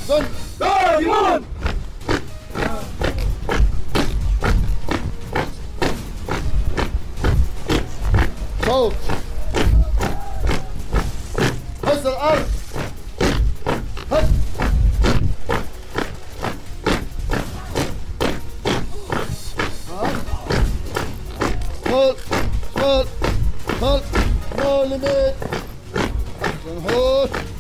دن دائما صوت هز الأرض هز hold, hold, hold, no limit. Hold.